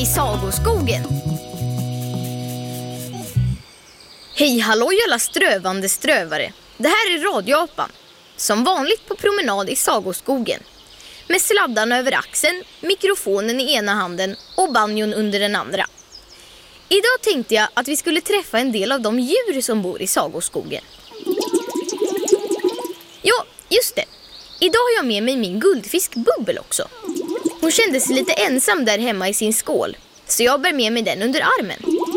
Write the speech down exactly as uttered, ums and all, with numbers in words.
i sagoskogen. Hej halloj alla strövande strövare. Det här är radioapan. Som vanligt på promenad i sagoskogen. Med sladdarna över axeln, mikrofonen i ena handen och banjon under den andra. Idag tänkte jag att vi skulle träffa en del av de djur som bor i sagoskogen. Ja, just det. Idag har jag med mig min guldfisk Bubbel också. Hon kände sig lite ensam där hemma i sin skål, så jag bär med mig den under armen.